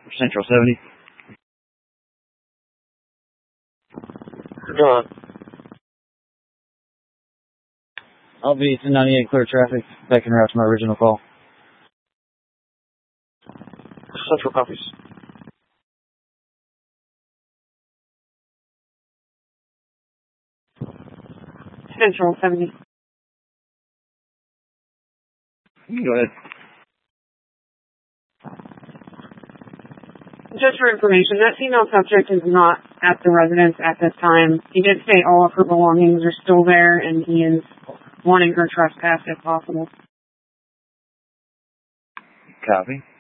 Central 70. Go on. I'll be 1098 clear traffic. Back en route to my original call. Central copies. Central 70. Go ahead. Just for information, that female subject is not at the residence at this time. He did say all of her belongings are still there, and he is wanting her trespassed if possible. Copy.